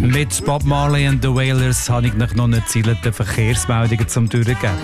Mit Bob Marley and the Wailers habe ich noch eine gezielte Verkehrsmeldungen zum Durchgeben.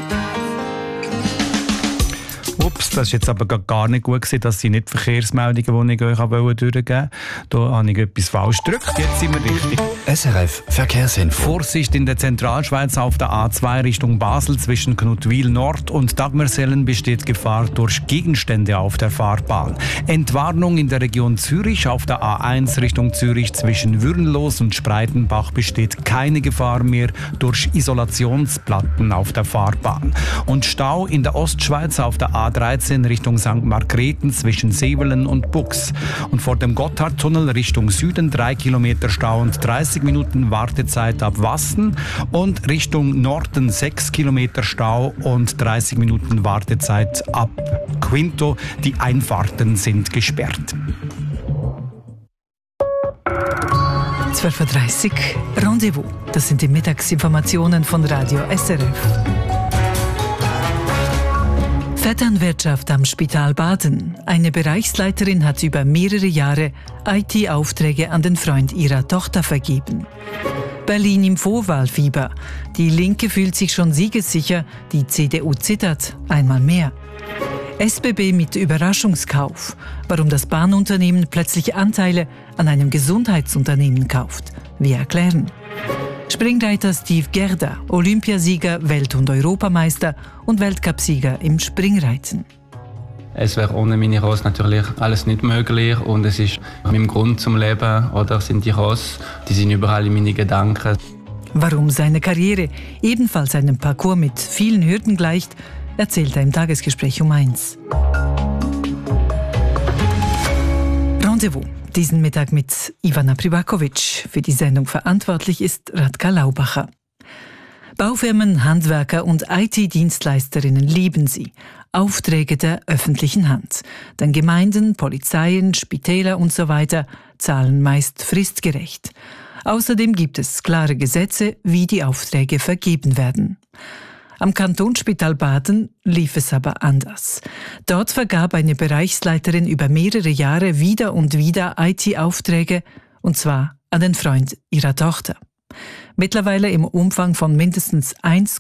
Ups, das war jetzt aber gar nicht gut gewesen. Das sind nicht Verkehrsmeldungen, die ich euch durchgeben wollte. Da habe ich etwas falsch gedrückt. Jetzt sind wir richtig. SRF Verkehrsinfo. Vorsicht in der Zentralschweiz auf der A2 Richtung Basel zwischen Knutwil Nord und Dagmersellen besteht Gefahr durch Gegenstände auf der Fahrbahn. Entwarnung in der Region Zürich auf der A1 Richtung Zürich zwischen Würnlos und Spreitenbach besteht keine Gefahr mehr durch Isolationsplatten auf der Fahrbahn. Und Stau in der Ostschweiz auf der A13 Richtung St. Margrethen zwischen Sevelen und Bux. Und vor dem Gotthardtunnel Richtung Süden 3 Kilometer Stau und 30 Minuten Wartezeit ab Wassen. Und Richtung Norden 6 Kilometer Stau und 30 Minuten Wartezeit ab Quinto. Die Einfahrten sind gesperrt. 12.30 Uhr Rendezvous. Das sind die Mittagsinformationen von Radio SRF. Vetternwirtschaft am Spital Baden. Eine Bereichsleiterin hat über mehrere Jahre IT-Aufträge an den Freund ihrer Tochter vergeben. Berlin im Vorwahlfieber. Die Linke fühlt sich schon siegessicher, die CDU zittert einmal mehr. SBB mit Überraschungskauf. Warum das Bahnunternehmen plötzlich Anteile an einem Gesundheitsunternehmen kauft. Wir erklären. Springreiter Steve Gerda, Olympiasieger, Welt- und Europameister und Weltcupsieger im Springreiten. Es wäre ohne meine Rosse natürlich alles nicht möglich und es ist mein Grund zum Leben, oder sind die Rosse, die sind überall in meinen Gedanken. Warum seine Karriere ebenfalls einem Parcours mit vielen Hürden gleicht, erzählt er im Tagesgespräch um 1. Rendezvous. Diesen Mittag mit Ivana Pribakovic. Für die Sendung verantwortlich ist Radka Laubacher. Baufirmen, Handwerker und IT-Dienstleisterinnen lieben sie. Aufträge der öffentlichen Hand. Denn Gemeinden, Polizeien, Spitäler usw. zahlen meist fristgerecht. Außerdem gibt es klare Gesetze, wie die Aufträge vergeben werden. Am Kantonsspital Baden lief es aber anders. Dort vergab eine Bereichsleiterin über mehrere Jahre wieder und wieder IT-Aufträge, und zwar an den Freund ihrer Tochter. Mittlerweile im Umfang von mindestens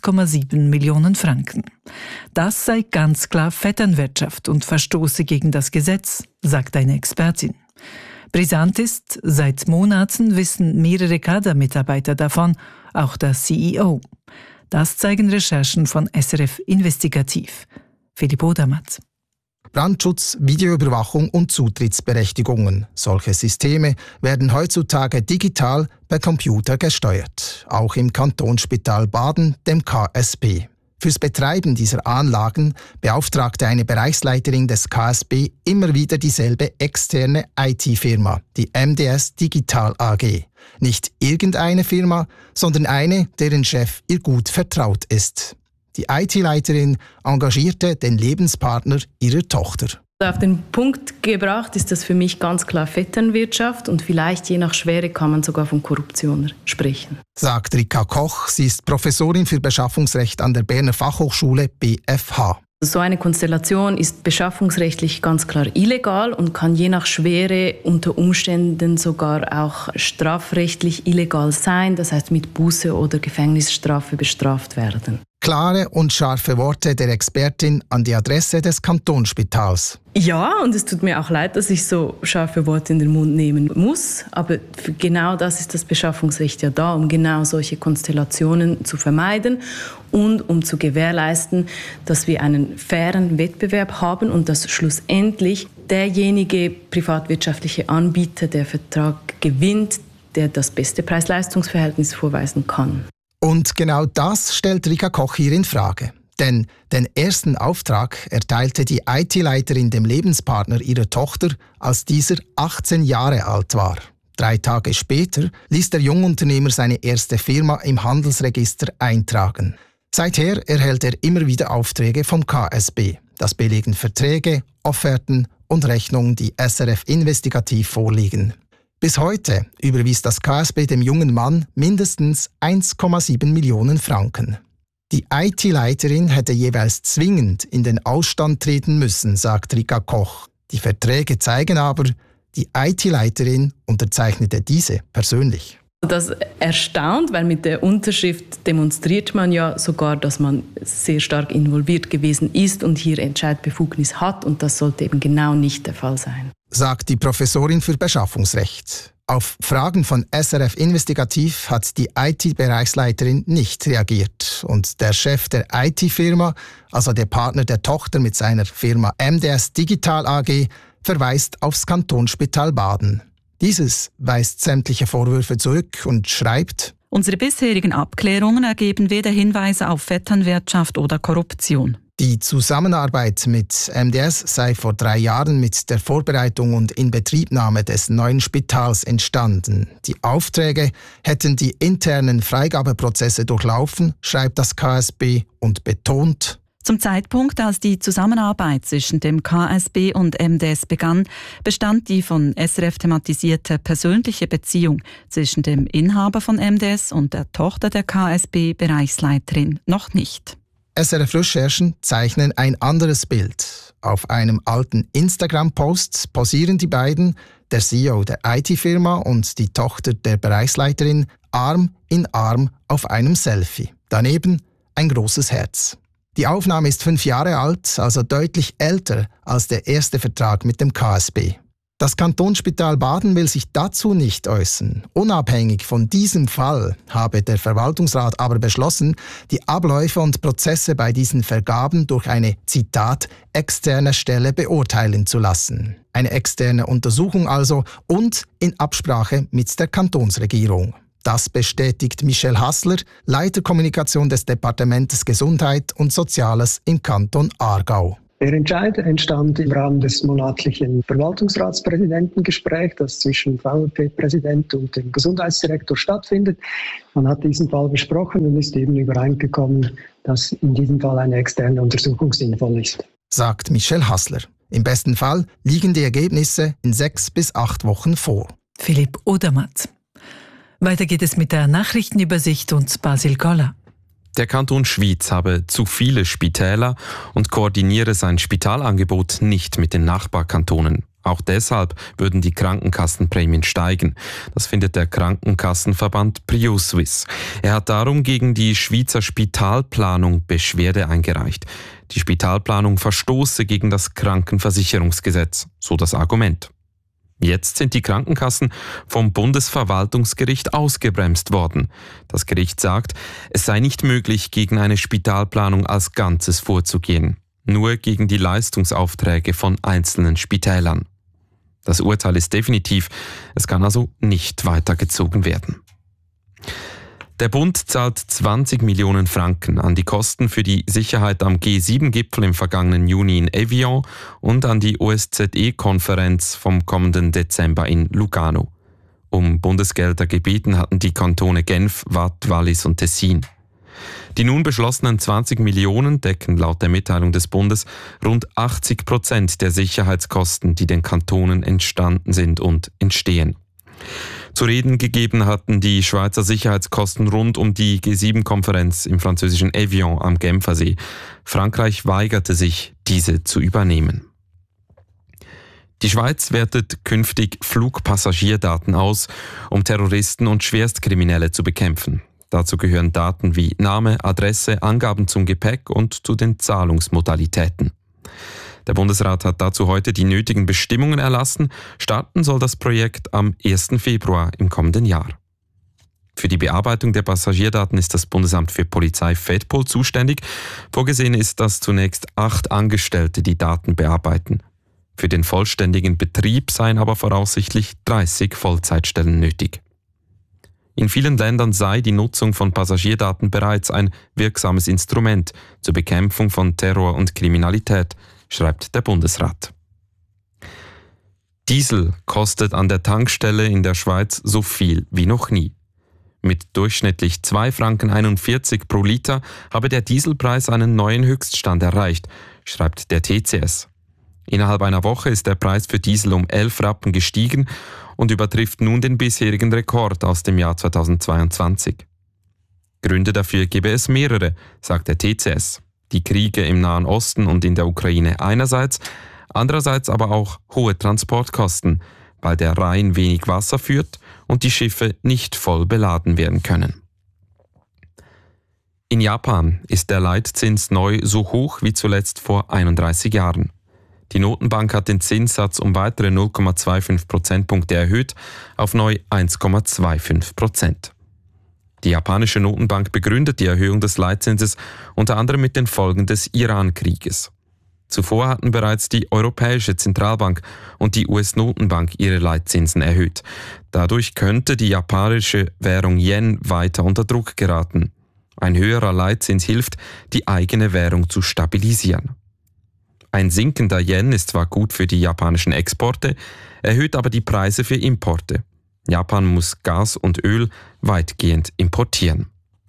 1,7 Millionen Franken. Das sei ganz klar Vetternwirtschaft und verstoße gegen das Gesetz, sagt eine Expertin. Brisant ist, seit Monaten wissen mehrere Kadermitarbeiter davon, auch der CEO. Das zeigen Recherchen von SRF Investigativ. Philipp Odermatt. Brandschutz, Videoüberwachung und Zutrittsberechtigungen. Solche Systeme werden heutzutage digital per Computer gesteuert. Auch im Kantonsspital Baden, dem KSB. Fürs Betreiben dieser Anlagen beauftragte eine Bereichsleiterin des KSB immer wieder dieselbe externe IT-Firma, die MDS Digital AG. Nicht irgendeine Firma, sondern eine, deren Chef ihr gut vertraut ist. Die IT-Leiterin engagierte den Lebenspartner ihrer Tochter. Auf den Punkt gebracht ist das für mich ganz klar Vetternwirtschaft und vielleicht je nach Schwere kann man sogar von Korruption sprechen. Sagt Rika Koch, sie ist Professorin für Beschaffungsrecht an der Berner Fachhochschule BFH. So eine Konstellation ist beschaffungsrechtlich ganz klar illegal und kann je nach Schwere unter Umständen sogar auch strafrechtlich illegal sein, das heißt mit Buße oder Gefängnisstrafe bestraft werden. Klare und scharfe Worte der Expertin an die Adresse des Kantonsspitals. Ja, und es tut mir auch leid, dass ich so scharfe Worte in den Mund nehmen muss, aber für genau das ist das Beschaffungsrecht ja da, um genau solche Konstellationen zu vermeiden und um zu gewährleisten, dass wir einen fairen Wettbewerb haben und dass schlussendlich derjenige privatwirtschaftliche Anbieter, der Vertrag gewinnt, der das beste Preis-Leistungs-Verhältnis vorweisen kann. Und genau das stellt Rika Koch hier in Frage. Denn den ersten Auftrag erteilte die IT-Leiterin dem Lebenspartner ihrer Tochter, als dieser 18 Jahre alt war. 3 Tage später ließ der Jungunternehmer seine erste Firma im Handelsregister eintragen. Seither erhält er immer wieder Aufträge vom KSB. Das belegen Verträge, Offerten und Rechnungen, die SRF Investigativ vorliegen. Bis heute überwies das KSB dem jungen Mann mindestens 1,7 Millionen Franken. Die IT-Leiterin hätte jeweils zwingend in den Ausstand treten müssen, sagt Rika Koch. Die Verträge zeigen aber, die IT-Leiterin unterzeichnete diese persönlich. Das erstaunt, weil mit der Unterschrift demonstriert man ja sogar, dass man sehr stark involviert gewesen ist und hier Entscheidbefugnis hat. Und das sollte eben genau nicht der Fall sein. Sagt die Professorin für Beschaffungsrecht. Auf Fragen von SRF Investigativ hat die IT-Bereichsleiterin nicht reagiert. Und der Chef der IT-Firma, also der Partner der Tochter mit seiner Firma MDS Digital AG, verweist aufs Kantonsspital Baden. Dieses weist sämtliche Vorwürfe zurück und schreibt: Unsere bisherigen Abklärungen ergeben weder Hinweise auf Vetternwirtschaft oder Korruption. Die Zusammenarbeit mit MDS sei vor 3 Jahren mit der Vorbereitung und Inbetriebnahme des neuen Spitals entstanden. Die Aufträge hätten die internen Freigabeprozesse durchlaufen, schreibt das KSB und betont: Zum Zeitpunkt, als die Zusammenarbeit zwischen dem KSB und MDS begann, bestand die von SRF thematisierte persönliche Beziehung zwischen dem Inhaber von MDS und der Tochter der KSB-Bereichsleiterin noch nicht. SRF-Recherchen zeichnen ein anderes Bild. Auf einem alten Instagram-Post posieren die beiden, der CEO der IT-Firma und die Tochter der Bereichsleiterin, Arm in Arm auf einem Selfie. Daneben ein großes Herz. Die Aufnahme ist 5 Jahre alt, also deutlich älter als der erste Vertrag mit dem KSB. Das Kantonsspital Baden will sich dazu nicht äußern. Unabhängig von diesem Fall habe der Verwaltungsrat aber beschlossen, die Abläufe und Prozesse bei diesen Vergaben durch eine, Zitat, externe Stelle beurteilen zu lassen. Eine externe Untersuchung also und in Absprache mit der Kantonsregierung. Das bestätigt Michel Hassler, Leiter Kommunikation des Departements Gesundheit und Soziales im Kanton Aargau. Der Entscheid entstand im Rahmen des monatlichen Verwaltungsratspräsidentengesprächs, das zwischen VRP-Präsident und dem Gesundheitsdirektor stattfindet. Man hat diesen Fall besprochen und ist eben übereingekommen, dass in diesem Fall eine externe Untersuchung sinnvoll ist. Sagt Michel Hassler. Im besten Fall liegen die Ergebnisse in 6 bis 8 Wochen vor. Philipp Odermatt. Weiter geht es mit der Nachrichtenübersicht und Basil Goller. Der Kanton Schwyz habe zu viele Spitäler und koordiniere sein Spitalangebot nicht mit den Nachbarkantonen. Auch deshalb würden die Krankenkassenprämien steigen. Das findet der Krankenkassenverband PrioSuisse. Er hat darum gegen die Schweizer Spitalplanung Beschwerde eingereicht. Die Spitalplanung verstoße gegen das Krankenversicherungsgesetz, so das Argument. Jetzt sind die Krankenkassen vom Bundesverwaltungsgericht ausgebremst worden. Das Gericht sagt, es sei nicht möglich, gegen eine Spitalplanung als Ganzes vorzugehen, nur gegen die Leistungsaufträge von einzelnen Spitälern. Das Urteil ist definitiv, es kann also nicht weitergezogen werden. Der Bund zahlt 20 Millionen Franken an die Kosten für die Sicherheit am G7-Gipfel im vergangenen Juni in Evian und an die OSZE-Konferenz vom kommenden Dezember in Lugano. Um Bundesgelder gebeten hatten die Kantone Genf, Waadt, Wallis und Tessin. Die nun beschlossenen 20 Millionen decken laut der Mitteilung des Bundes rund 80% der Sicherheitskosten, die den Kantonen entstanden sind und entstehen. Zu reden gegeben hatten die Schweizer Sicherheitskosten rund um die G7-Konferenz im französischen Evian am Genfersee. Frankreich weigerte sich, diese zu übernehmen. Die Schweiz wertet künftig Flugpassagierdaten aus, um Terroristen und Schwerstkriminelle zu bekämpfen. Dazu gehören Daten wie Name, Adresse, Angaben zum Gepäck und zu den Zahlungsmodalitäten. Der Bundesrat hat dazu heute die nötigen Bestimmungen erlassen. Starten soll das Projekt am 1. Februar im kommenden Jahr. Für die Bearbeitung der Passagierdaten ist das Bundesamt für Polizei FEDPOL zuständig. Vorgesehen ist, dass zunächst 8 Angestellte die Daten bearbeiten. Für den vollständigen Betrieb seien aber voraussichtlich 30 Vollzeitstellen nötig. In vielen Ländern sei die Nutzung von Passagierdaten bereits ein wirksames Instrument zur Bekämpfung von Terror und Kriminalität, schreibt der Bundesrat. Diesel kostet an der Tankstelle in der Schweiz so viel wie noch nie. Mit durchschnittlich 2,41 Franken pro Liter habe der Dieselpreis einen neuen Höchststand erreicht, schreibt der TCS. Innerhalb einer Woche ist der Preis für Diesel um 11 Rappen gestiegen und übertrifft nun den bisherigen Rekord aus dem Jahr 2022. Gründe dafür gebe es mehrere, sagt der TCS. Die Kriege im Nahen Osten und in der Ukraine einerseits, andererseits aber auch hohe Transportkosten, weil der Rhein wenig Wasser führt und die Schiffe nicht voll beladen werden können. In Japan ist der Leitzins neu so hoch wie zuletzt vor 31 Jahren. Die Notenbank hat den Zinssatz um weitere 0,25 Prozentpunkte erhöht auf neu 1,25%. Die japanische Notenbank begründet die Erhöhung des Leitzinses unter anderem mit den Folgen des Iran-Krieges. Zuvor hatten bereits die Europäische Zentralbank und die US-Notenbank ihre Leitzinsen erhöht. Dadurch könnte die japanische Währung Yen weiter unter Druck geraten. Ein höherer Leitzins hilft, die eigene Währung zu stabilisieren. Ein sinkender Yen ist zwar gut für die japanischen Exporte, erhöht aber die Preise für Importe. Japan muss Gas und Öl weitgehend importieren.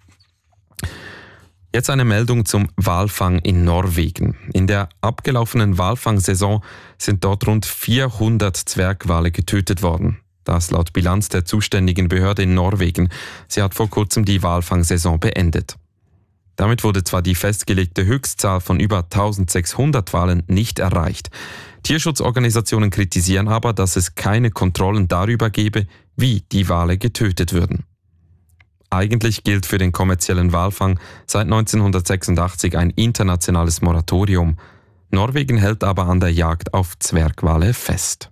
Jetzt eine Meldung zum Walfang in Norwegen. In der abgelaufenen Walfangsaison sind dort rund 400 Zwergwale getötet worden. Das laut Bilanz der zuständigen Behörde in Norwegen. Sie hat vor kurzem die Walfangsaison beendet. Damit wurde zwar die festgelegte Höchstzahl von über 1600 Walen nicht erreicht. Tierschutzorganisationen kritisieren aber, dass es keine Kontrollen darüber gebe, wie die Wale getötet würden. Eigentlich gilt für den kommerziellen Walfang seit 1986 ein internationales Moratorium. Norwegen hält aber an der Jagd auf Zwergwale fest.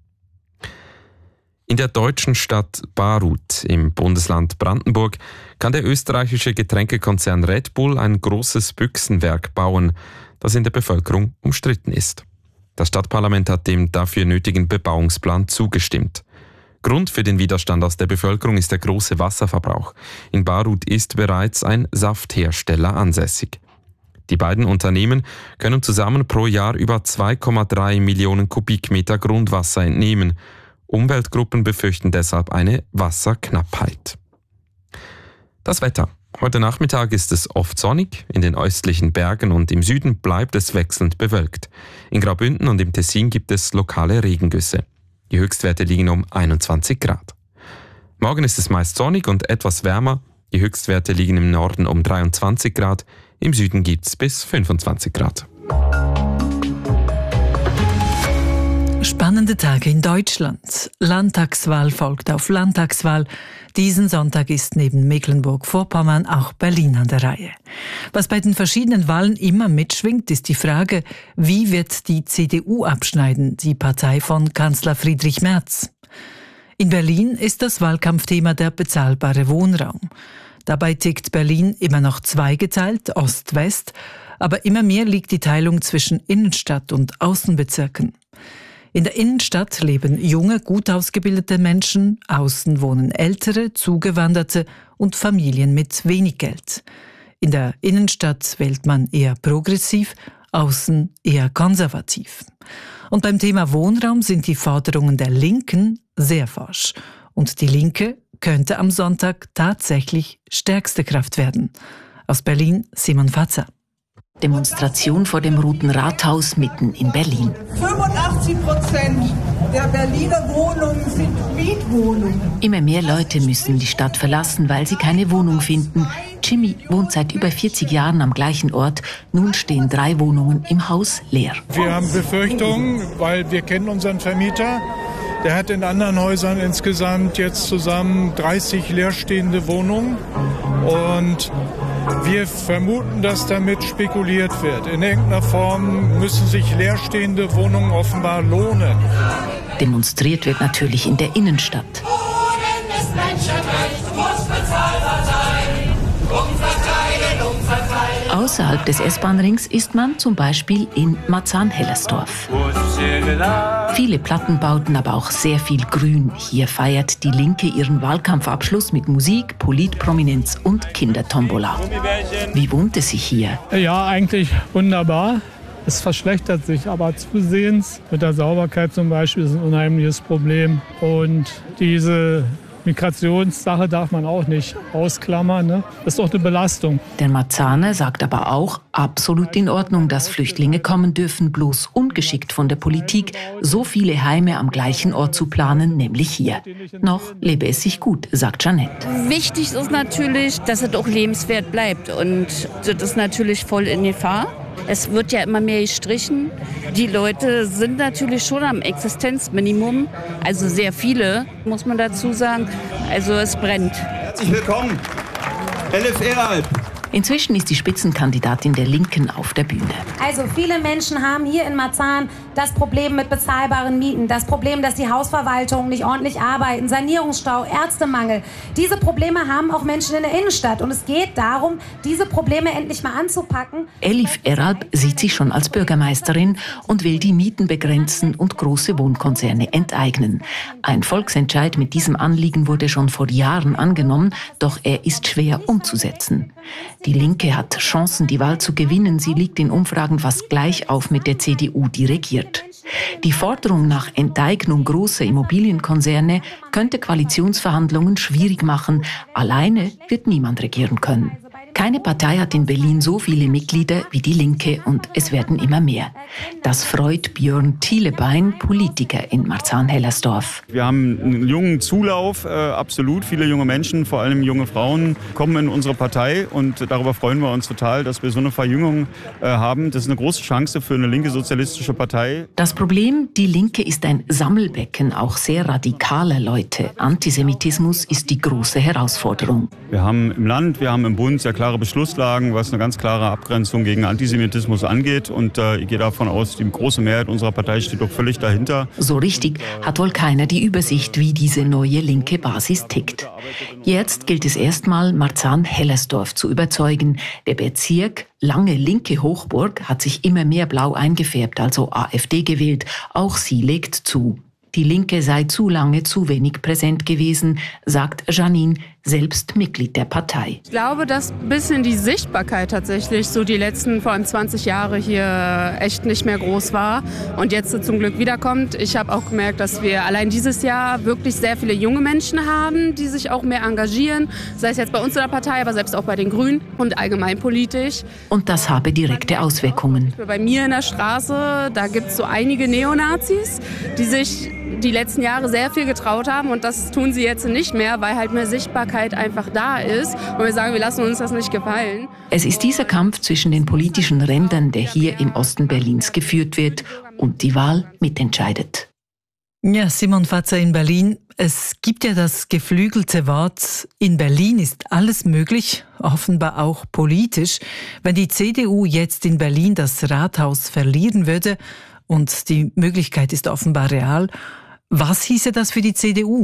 In der deutschen Stadt Baruth im Bundesland Brandenburg kann der österreichische Getränkekonzern Red Bull ein großes Büchsenwerk bauen, das in der Bevölkerung umstritten ist. Das Stadtparlament hat dem dafür nötigen Bebauungsplan zugestimmt. Grund für den Widerstand aus der Bevölkerung ist der große Wasserverbrauch. In Baruth ist bereits ein Safthersteller ansässig. Die beiden Unternehmen können zusammen pro Jahr über 2,3 Millionen Kubikmeter Grundwasser entnehmen. Umweltgruppen befürchten deshalb eine Wasserknappheit. Das Wetter. Heute Nachmittag ist es oft sonnig, in den östlichen Bergen und im Süden bleibt es wechselnd bewölkt. In Graubünden und im Tessin gibt es lokale Regengüsse. Die Höchstwerte liegen um 21 Grad. Morgen ist es meist sonnig und etwas wärmer. Die Höchstwerte liegen im Norden um 23 Grad, im Süden gibt es bis 25 Grad. Spannende Tage in Deutschland. Landtagswahl folgt auf Landtagswahl. Diesen Sonntag ist neben Mecklenburg-Vorpommern auch Berlin an der Reihe. Was bei den verschiedenen Wahlen immer mitschwingt, ist die Frage, wie wird die CDU abschneiden, die Partei von Kanzler Friedrich Merz. In Berlin ist das Wahlkampfthema der bezahlbare Wohnraum. Dabei tickt Berlin immer noch zweigeteilt, Ost-West, aber immer mehr liegt die Teilung zwischen Innenstadt und Außenbezirken. In der Innenstadt leben junge, gut ausgebildete Menschen, außen wohnen ältere, Zugewanderte und Familien mit wenig Geld. In der Innenstadt wählt man eher progressiv, außen eher konservativ. Und beim Thema Wohnraum sind die Forderungen der Linken sehr forsch. Und die Linke könnte am Sonntag tatsächlich stärkste Kraft werden. Aus Berlin Simon Fatzer. Demonstration vor dem Roten Rathaus mitten in Berlin. 85% der Berliner Wohnungen sind Mietwohnungen. Immer mehr Leute müssen die Stadt verlassen, weil sie keine Wohnung finden. Jimmy wohnt seit über 40 Jahren am gleichen Ort. Nun stehen 3 Wohnungen im Haus leer. Wir haben Befürchtungen, weil wir kennen unseren Vermieter. Der hat in anderen Häusern insgesamt jetzt zusammen 30 leerstehende Wohnungen. Und wir vermuten, dass damit spekuliert wird. In irgendeiner Form müssen sich leerstehende Wohnungen offenbar lohnen. Demonstriert wird natürlich in der Innenstadt. Wohnen ist Menschenrecht, muss bezahlbar sein. Umverteilen, umverteilen. Außerhalb des S-Bahn-Rings ist man zum Beispiel in Marzahn-Hellersdorf. Viele Plattenbauten, aber auch sehr viel Grün. Hier feiert die Linke ihren Wahlkampfabschluss mit Musik, Politprominenz und Kindertombola. Wie wohnt es sich hier? Ja, eigentlich wunderbar. Es verschlechtert sich aber zusehends. Mit der Sauberkeit zum Beispiel ist ein unheimliches Problem. Und diese Migrationssache darf man auch nicht ausklammern. Ne? Das ist doch eine Belastung. Der Marzahner sagt aber auch, absolut in Ordnung, dass Flüchtlinge kommen dürfen, bloß ungeschickt von der Politik, so viele Heime am gleichen Ort zu planen, nämlich hier. Noch lebe es sich gut, sagt Jeanette. Wichtig ist natürlich, dass es auch lebenswert bleibt. Und das ist natürlich voll in Gefahr. Es wird ja immer mehr gestrichen. Die Leute sind natürlich schon am Existenzminimum. Also sehr viele, muss man dazu sagen. Also es brennt. Herzlich willkommen, Elif Eralp. Inzwischen ist die Spitzenkandidatin der Linken auf der Bühne. Also viele Menschen haben hier in Marzahn das Problem mit bezahlbaren Mieten, das Problem, dass die Hausverwaltungen nicht ordentlich arbeiten, Sanierungsstau, Ärztemangel. Diese Probleme haben auch Menschen in der Innenstadt. Und es geht darum, diese Probleme endlich mal anzupacken. Elif Eralp sieht sich schon als Bürgermeisterin und will die Mieten begrenzen und große Wohnkonzerne enteignen. Ein Volksentscheid mit diesem Anliegen wurde schon vor Jahren angenommen, doch er ist schwer umzusetzen. Die Linke hat Chancen, die Wahl zu gewinnen. Sie liegt in Umfragen fast gleich auf mit der CDU, die regiert. Die Forderung nach Enteignung großer Immobilienkonzerne könnte Koalitionsverhandlungen schwierig machen. Alleine wird niemand regieren können. Keine Partei hat in Berlin so viele Mitglieder wie die Linke und es werden immer mehr. Das freut Björn Thielebein, Politiker in Marzahn-Hellersdorf. Wir haben einen jungen Zulauf, absolut. Viele junge Menschen, vor allem junge Frauen, kommen in unsere Partei und darüber freuen wir uns total, dass wir so eine Verjüngung haben. Das ist eine große Chance für eine linke sozialistische Partei. Das Problem, die Linke ist ein Sammelbecken auch sehr radikaler Leute. Antisemitismus ist die große Herausforderung. Wir haben im Land, wir haben im Bund sehr klare Beschlusslagen, was eine ganz klare Abgrenzung gegen Antisemitismus angeht. Und ich gehe davon aus, die große Mehrheit unserer Partei steht doch völlig dahinter. So richtig hat wohl keiner die Übersicht, wie diese neue linke Basis tickt. Jetzt gilt es erstmal, Marzahn-Hellersdorf zu überzeugen. Der Bezirk, lange linke Hochburg, hat sich immer mehr blau eingefärbt, also AfD gewählt. Auch sie legt zu. Die Linke sei zu lange zu wenig präsent gewesen, sagt Janine, selbst Mitglied der Partei. Ich glaube, dass ein bisschen die Sichtbarkeit tatsächlich so die letzten vor allem 20 Jahre hier echt nicht mehr groß war und jetzt so zum Glück wiederkommt. Ich habe auch gemerkt, dass wir allein dieses Jahr wirklich sehr viele junge Menschen haben, die sich auch mehr engagieren, sei es jetzt bei uns in der Partei, aber selbst auch bei den Grünen und allgemein politisch. Und das habe direkte Auswirkungen. Bei mir in der Straße, da gibt es so einige Neonazis, die sich die letzten Jahre sehr viel getraut haben und das tun sie jetzt nicht mehr, weil halt mehr Sichtbarkeit einfach da ist und wir sagen, wir lassen uns das nicht gefallen. Es ist dieser Kampf zwischen den politischen Rändern, der hier im Osten Berlins geführt wird und die Wahl mitentscheidet. Ja, Simon Fatzer in Berlin. Es gibt ja das geflügelte Wort, in Berlin ist alles möglich, offenbar auch politisch. Wenn die CDU jetzt in Berlin das Rathaus verlieren würde, und die Möglichkeit ist offenbar real, was hieße das für die CDU?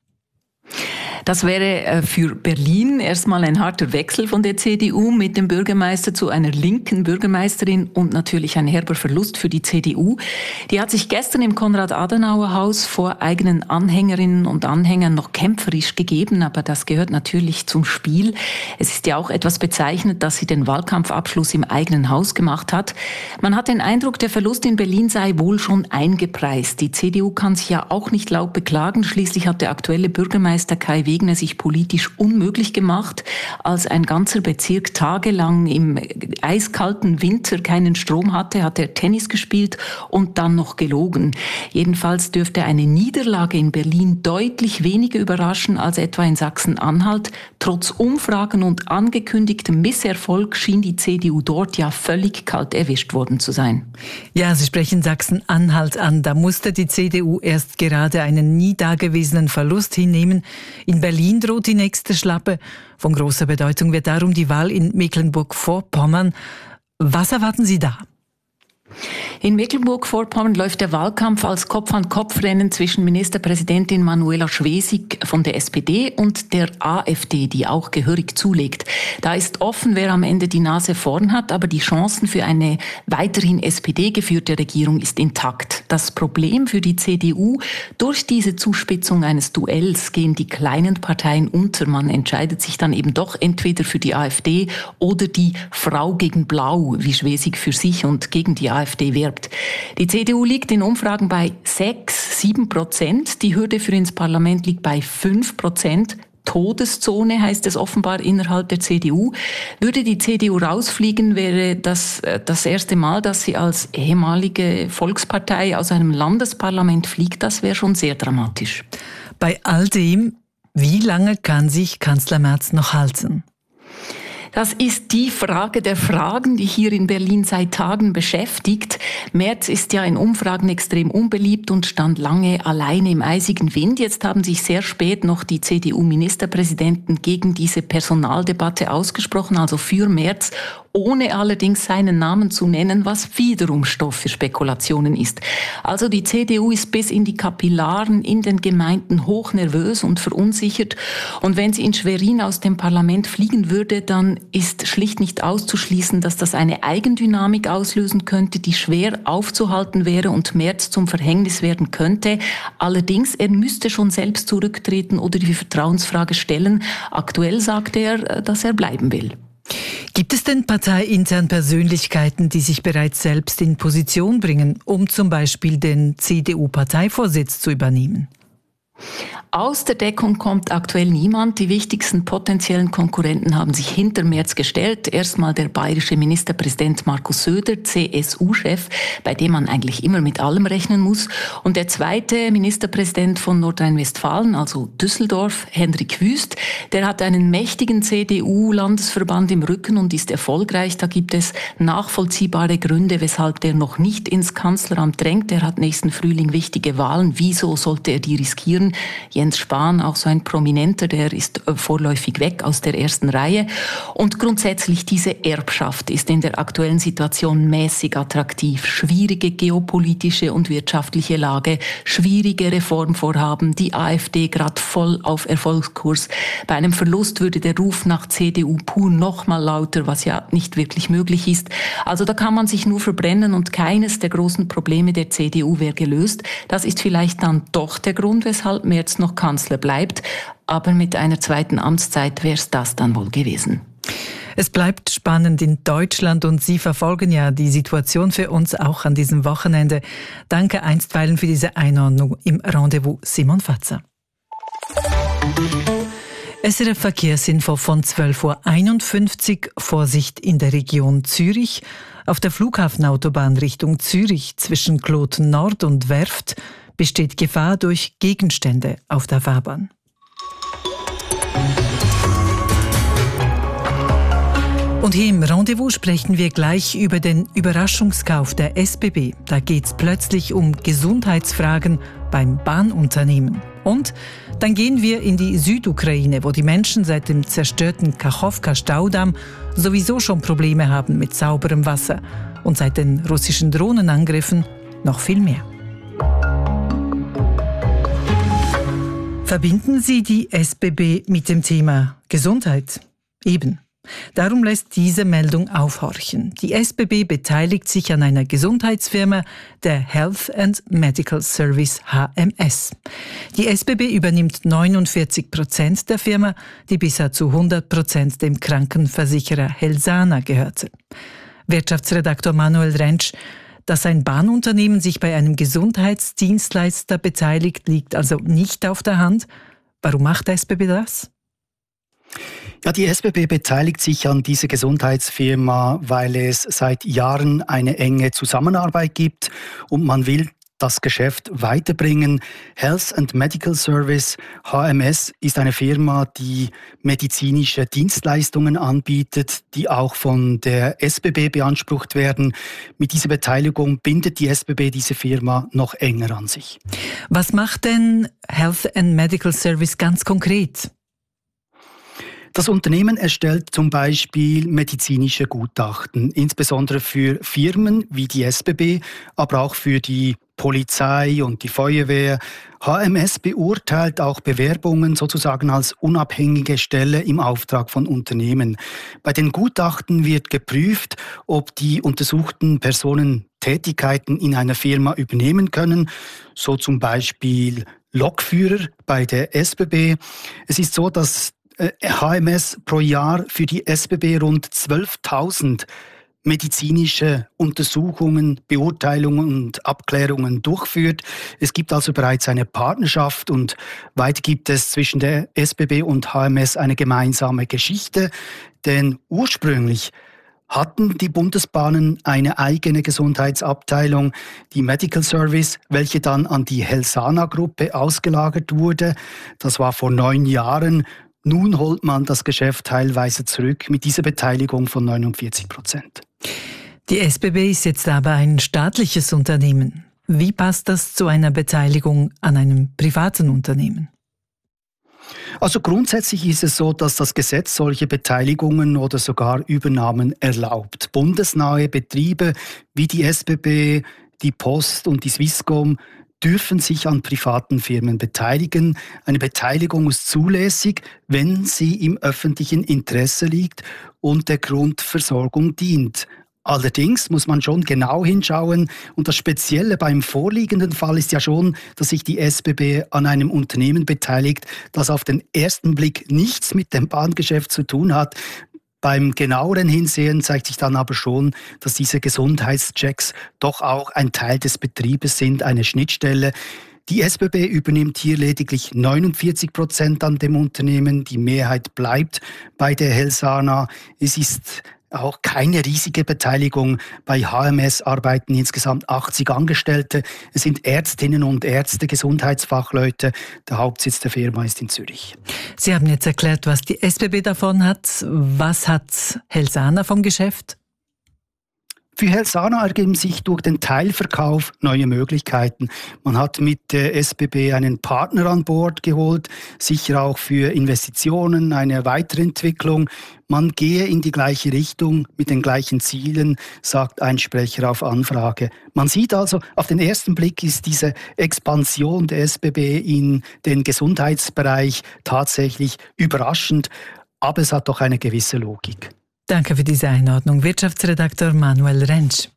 Das wäre für Berlin erstmal ein harter Wechsel von der CDU mit dem Bürgermeister zu einer linken Bürgermeisterin und natürlich ein herber Verlust für die CDU. Die hat sich gestern im Konrad-Adenauer-Haus vor eigenen Anhängerinnen und Anhängern noch kämpferisch gegeben, aber das gehört natürlich zum Spiel. Es ist ja auch etwas bezeichnend, dass sie den Wahlkampfabschluss im eigenen Haus gemacht hat. Man hat den Eindruck, der Verlust in Berlin sei wohl schon eingepreist. Die CDU kann sich ja auch nicht laut beklagen. Schließlich hat der aktuelle Bürgermeister Kai Wegner sich politisch unmöglich gemacht, als ein ganzer Bezirk tagelang im eiskalten Winter keinen Strom hatte, hat er Tennis gespielt und dann noch gelogen. Jedenfalls dürfte eine Niederlage in Berlin deutlich weniger überraschen als etwa in Sachsen-Anhalt. Trotz Umfragen und angekündigtem Misserfolg schien die CDU dort ja völlig kalt erwischt worden zu sein. Ja, Sie sprechen Sachsen-Anhalt an. Da musste die CDU erst gerade einen nie dagewesenen Verlust hinnehmen. In Berlin droht die nächste Schlappe. Von großer Bedeutung wird darum die Wahl in Mecklenburg-Vorpommern. Was erwarten Sie da? In Mecklenburg-Vorpommern läuft der Wahlkampf als Kopf-an-Kopf-Rennen zwischen Ministerpräsidentin Manuela Schwesig von der SPD und der AfD, die auch gehörig zulegt. Da ist offen, wer am Ende die Nase vorn hat, aber die Chancen für eine weiterhin SPD-geführte Regierung ist intakt. Das Problem für die CDU: durch diese Zuspitzung eines Duells gehen die kleinen Parteien unter. Man entscheidet sich dann eben doch entweder für die AfD oder die Frau gegen Blau, wie Schwesig für sich und gegen die AfD wirbt. Die CDU liegt in Umfragen bei 6-7%. Die Hürde für ins Parlament liegt bei 5%. Todeszone heißt es offenbar innerhalb der CDU. Würde die CDU rausfliegen, wäre das das erste Mal, dass sie als ehemalige Volkspartei aus einem Landesparlament fliegt. Das wäre schon sehr dramatisch. Bei all dem, wie lange kann sich Kanzler Merz noch halten? Das ist die Frage der Fragen, die hier in Berlin seit Tagen beschäftigt. Merz ist ja in Umfragen extrem unbeliebt und stand lange alleine im eisigen Wind. Jetzt haben sich sehr spät noch die CDU-Ministerpräsidenten gegen diese Personaldebatte ausgesprochen, also für Merz, ohne allerdings seinen Namen zu nennen, was wiederum Stoff für Spekulationen ist. Also die CDU ist bis in die Kapillaren in den Gemeinden hochnervös und verunsichert. Und wenn sie in Schwerin aus dem Parlament fliegen würde, dann ist schlicht nicht auszuschließen, dass das eine Eigendynamik auslösen könnte, die schwer aufzuhalten wäre und Merz zum Verhängnis werden könnte. Allerdings, er müsste schon selbst zurücktreten oder die Vertrauensfrage stellen. Aktuell sagt er, dass er bleiben will. Gibt es denn parteiintern Persönlichkeiten, die sich bereits selbst in Position bringen, um zum Beispiel den CDU-Parteivorsitz zu übernehmen? Aus der Deckung kommt aktuell niemand. Die wichtigsten potenziellen Konkurrenten haben sich hinter Merz gestellt. Erstmal der bayerische Ministerpräsident Markus Söder, CSU-Chef, bei dem man eigentlich immer mit allem rechnen muss. Und der zweite Ministerpräsident von Nordrhein-Westfalen, also Düsseldorf, Hendrik Wüst, der hat einen mächtigen CDU-Landesverband im Rücken und ist erfolgreich. Da gibt es nachvollziehbare Gründe, weshalb der noch nicht ins Kanzleramt drängt. Er hat nächsten Frühling wichtige Wahlen. Wieso sollte er die riskieren? Jens Spahn, auch so ein Prominenter, der ist vorläufig weg aus der ersten Reihe. Und grundsätzlich diese Erbschaft ist in der aktuellen Situation mäßig attraktiv. Schwierige geopolitische und wirtschaftliche Lage, schwierige Reformvorhaben, die AfD gerade voll auf Erfolgskurs. Bei einem Verlust würde der Ruf nach CDU pur noch mal lauter, was ja nicht wirklich möglich ist. Also da kann man sich nur verbrennen und keines der großen Probleme der CDU wäre gelöst. Das ist vielleicht dann doch der Grund, weshalb Merz noch Kanzler bleibt, aber mit einer zweiten Amtszeit wäre es das dann wohl gewesen. Es bleibt spannend in Deutschland und Sie verfolgen ja die Situation für uns auch an diesem Wochenende. Danke einstweilen für diese Einordnung im Rendezvous, Simon Fatzer. SRF Verkehrsinfo von 12.51 Uhr. Vorsicht in der Region Zürich. Auf der Flughafenautobahn Richtung Zürich zwischen Kloten Nord und Werft besteht Gefahr durch Gegenstände auf der Fahrbahn. Und hier im Rendezvous sprechen wir gleich über den Überraschungskauf der SBB. Da geht es plötzlich um Gesundheitsfragen beim Bahnunternehmen. Und dann gehen wir in die Südukraine, wo die Menschen seit dem zerstörten Kachowka-Staudamm sowieso schon Probleme haben mit sauberem Wasser. Und seit den russischen Drohnenangriffen noch viel mehr. Verbinden Sie die SBB mit dem Thema Gesundheit? Eben. Darum lässt diese Meldung aufhorchen. Die SBB beteiligt sich an einer Gesundheitsfirma, der Health and Medical Service HMS. Die SBB übernimmt 49% der Firma, die bisher zu 100% dem Krankenversicherer Helsana gehörte. Wirtschaftsredaktor Manuel Rentsch: Dass ein Bahnunternehmen sich bei einem Gesundheitsdienstleister beteiligt, liegt also nicht auf der Hand. Warum macht der SBB das? Ja, die SBB beteiligt sich an dieser Gesundheitsfirma, weil es seit Jahren eine enge Zusammenarbeit gibt und man will das Geschäft weiterbringen. Health and Medical Service, HMS, ist eine Firma, die medizinische Dienstleistungen anbietet, die auch von der SBB beansprucht werden. Mit dieser Beteiligung bindet die SBB diese Firma noch enger an sich. Was macht denn Health and Medical Service ganz konkret? Das Unternehmen erstellt zum Beispiel medizinische Gutachten, insbesondere für Firmen wie die SBB, aber auch für die Polizei und die Feuerwehr. HMS beurteilt auch Bewerbungen sozusagen als unabhängige Stelle im Auftrag von Unternehmen. Bei den Gutachten wird geprüft, ob die untersuchten Personen Tätigkeiten in einer Firma übernehmen können, so zum Beispiel Lokführer bei der SBB. Es ist so, dass HMS pro Jahr für die SBB rund 12.000 medizinische Untersuchungen, Beurteilungen und Abklärungen durchführt. Es gibt also bereits eine Partnerschaft und weiter gibt es zwischen der SBB und HMS eine gemeinsame Geschichte, denn ursprünglich hatten die Bundesbahnen eine eigene Gesundheitsabteilung, die Medical Service, welche dann an die Helsana-Gruppe ausgelagert wurde. Das war vor 9 Jahren. Nun holt man das Geschäft teilweise zurück mit dieser Beteiligung von 49%. Die SBB ist jetzt aber ein staatliches Unternehmen. Wie passt das zu einer Beteiligung an einem privaten Unternehmen? Also grundsätzlich ist es so, dass das Gesetz solche Beteiligungen oder sogar Übernahmen erlaubt. Bundesnahe Betriebe wie die SBB, die Post und die Swisscom dürfen sich an privaten Firmen beteiligen. Eine Beteiligung ist zulässig, wenn sie im öffentlichen Interesse liegt und der Grundversorgung dient. Allerdings muss man schon genau hinschauen und das Spezielle beim vorliegenden Fall ist ja schon, dass sich die SBB an einem Unternehmen beteiligt, das auf den ersten Blick nichts mit dem Bahngeschäft zu tun hat. Beim genaueren Hinsehen zeigt sich dann aber schon, dass diese Gesundheitschecks doch auch ein Teil des Betriebes sind, eine Schnittstelle. Die SBB übernimmt hier lediglich 49% an dem Unternehmen, die Mehrheit bleibt bei der Helsana. Es ist auch keine riesige Beteiligung. Bei HMS arbeiten insgesamt 80 Angestellte. Es sind Ärztinnen und Ärzte, Gesundheitsfachleute. Der Hauptsitz der Firma ist in Zürich. Sie haben jetzt erklärt, was die SBB davon hat. Was hat Helsana vom Geschäft? Für Helsana ergeben sich durch den Teilverkauf neue Möglichkeiten. Man hat mit der SBB einen Partner an Bord geholt, sicher auch für Investitionen, eine Weiterentwicklung. Man gehe in die gleiche Richtung mit den gleichen Zielen, sagt ein Sprecher auf Anfrage. Man sieht also, auf den ersten Blick ist diese Expansion der SBB in den Gesundheitsbereich tatsächlich überraschend, aber es hat doch eine gewisse Logik. Danke für diese Einordnung, Wirtschaftsredakteur Manuel Rentsch.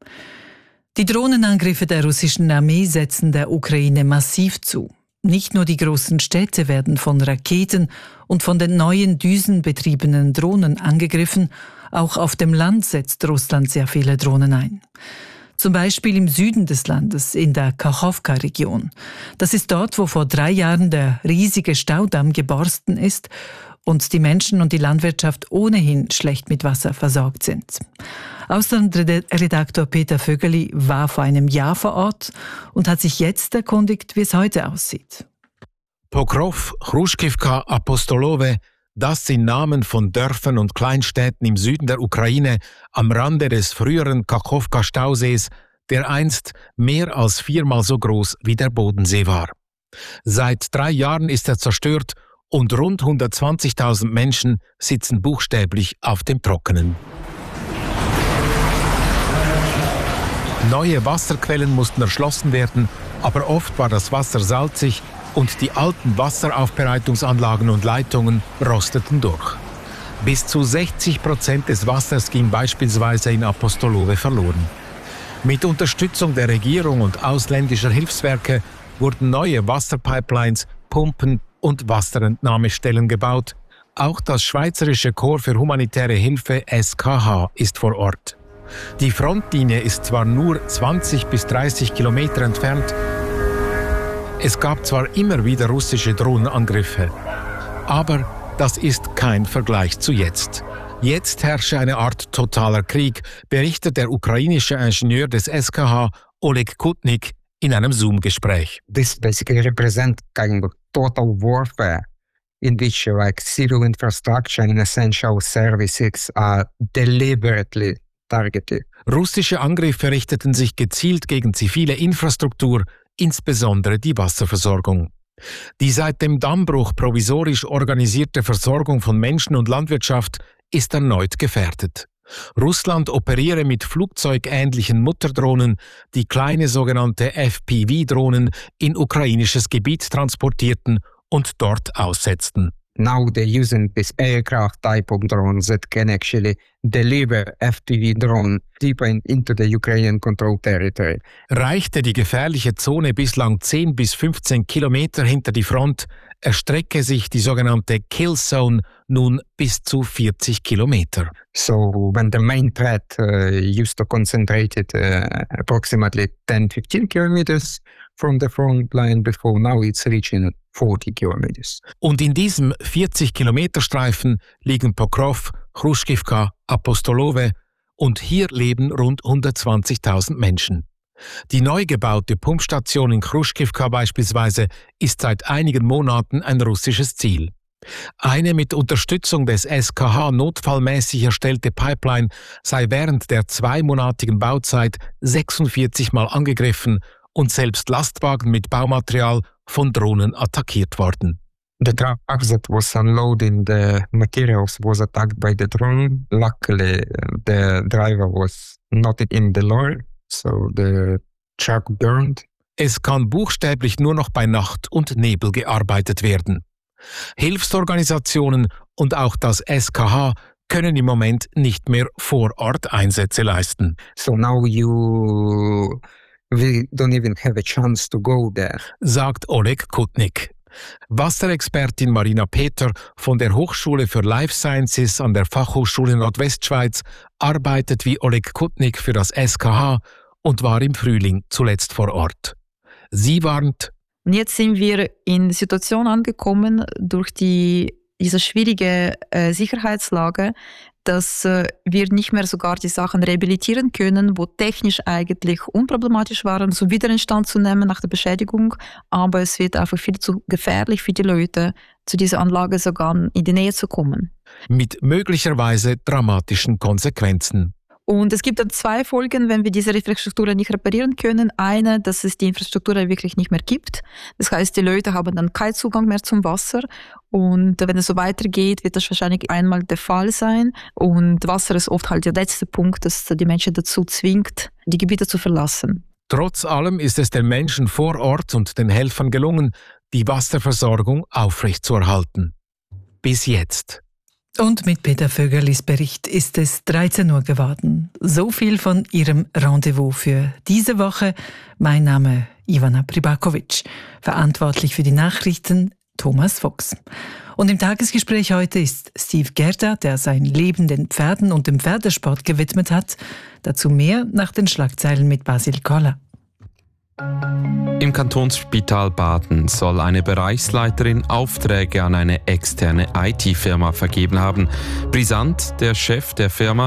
Die Drohnenangriffe der russischen Armee setzen der Ukraine massiv zu. Nicht nur die großen Städte werden von Raketen und von den neuen düsenbetriebenen Drohnen angegriffen, auch auf dem Land setzt Russland sehr viele Drohnen ein. Zum Beispiel im Süden des Landes, in der Kachowka-Region. Das ist dort, wo vor 3 Jahren der riesige Staudamm geborsten ist und die Menschen und die Landwirtschaft ohnehin schlecht mit Wasser versorgt sind. Auslandredaktor Peter Vögeli war vor einem Jahr vor Ort und hat sich jetzt erkundigt, wie es heute aussieht. Pokrov, Chruškivka, Apostolowe, das sind Namen von Dörfern und Kleinstädten im Süden der Ukraine am Rande des früheren Kachowka-Stausees, der einst mehr als 4-mal so groß wie der Bodensee war. Seit 3 Jahren ist er zerstört und rund 120.000 Menschen sitzen buchstäblich auf dem Trockenen. Neue Wasserquellen mussten erschlossen werden, aber oft war das Wasser salzig und die alten Wasseraufbereitungsanlagen und Leitungen rosteten durch. Bis zu 60% des Wassers ging beispielsweise in Apostolowe verloren. Mit Unterstützung der Regierung und ausländischer Hilfswerke wurden neue Wasserpipelines, Pumpen und Wasserentnahmestellen gebaut. Auch das Schweizerische Korps für humanitäre Hilfe SKH ist vor Ort. Die Frontlinie ist zwar nur 20 bis 30 Kilometer entfernt. Es gab zwar immer wieder russische Drohnenangriffe, aber das ist kein Vergleich zu jetzt. Jetzt herrsche eine Art totaler Krieg, berichtet der ukrainische Ingenieur des SKH Oleg Kutnik in einem Zoom-Gespräch. This basically represents kind of total warfare in which civil infrastructure and essential services are deliberately targeted. Russische Angriffe richteten sich gezielt gegen zivile Infrastruktur, insbesondere die Wasserversorgung. Die seit dem Dammbruch provisorisch organisierte Versorgung von Menschen und Landwirtschaft ist erneut gefährdet. Russland operiere mit flugzeugähnlichen Mutterdrohnen, die kleine sogenannte FPV-Drohnen in ukrainisches Gebiet transportierten und dort aussetzten. Now they're using this aircraft type of drones that can actually deliver FPV drone deeper into the Ukrainian controlled territory. Reichte die gefährliche Zone bislang 10 bis 15 Kilometer hinter die Front, erstrecke sich die sogenannte Kill Zone nun bis zu 40 Kilometer. So when the main threat used to concentrate it approximately 10-15 kilometers from the front line before, now it's reaching 40 kilometers. Und in diesem 40-Kilometer-Streifen liegen Pokrov, Chruškivka, Apostolowe und hier leben rund 120.000 Menschen. Die neu gebaute Pumpstation in Chruškivka beispielsweise ist seit einigen Monaten ein russisches Ziel. Eine mit Unterstützung des SKH notfallmäßig erstellte Pipeline sei während der 2-monatigen Bauzeit 46 Mal angegriffen und selbst Lastwagen mit Baumaterial von Drohnen attackiert worden. The truck that was unloading the materials was attacked by the drone. Luckily, the driver was not in the lorry, so the truck burned. Es kann buchstäblich nur noch bei Nacht und Nebel gearbeitet werden. Hilfsorganisationen und auch das SKH können im Moment nicht mehr vor Ort Einsätze leisten. So now we don't even have a chance to go there, sagt Oleg Kutnik. Wasserexpertin Marina Peter von der Hochschule für Life Sciences an der Fachhochschule Nordwestschweiz arbeitet wie Oleg Kutnik für das SKH und war im Frühling zuletzt vor Ort. Sie warnt: Und jetzt sind wir in der Situation angekommen, durch diese schwierige Sicherheitslage, dass wir nicht mehr sogar die Sachen rehabilitieren können, wo technisch eigentlich unproblematisch waren, so wieder in Stand zu nehmen nach der Beschädigung. Aber es wird einfach viel zu gefährlich für die Leute, zu dieser Anlage sogar in die Nähe zu kommen. Mit möglicherweise dramatischen Konsequenzen. Und es gibt dann 2 Folgen, wenn wir diese Infrastruktur nicht reparieren können. Eine, dass es die Infrastruktur wirklich nicht mehr gibt. Das heißt, die Leute haben dann keinen Zugang mehr zum Wasser. Und wenn es so weitergeht, wird das wahrscheinlich einmal der Fall sein. Und Wasser ist oft halt der letzte Punkt, das die Menschen dazu zwingt, die Gebiete zu verlassen. Trotz allem ist es den Menschen vor Ort und den Helfern gelungen, die Wasserversorgung aufrechtzuerhalten. Bis jetzt. Und mit Peter Vögerlis Bericht ist es 13 Uhr geworden. So viel von Ihrem Rendezvous für diese Woche. Mein Name Ivana Pribakovic. Verantwortlich für die Nachrichten Thomas Fuchs. Und im Tagesgespräch heute ist Steve Gerda, der sein Leben den Pferden und dem Pferdesport gewidmet hat. Dazu mehr nach den Schlagzeilen mit Basil Koller. Im Kantonsspital Baden soll eine Bereichsleiterin Aufträge an eine externe IT-Firma vergeben haben. Brisant, der Chef der Firma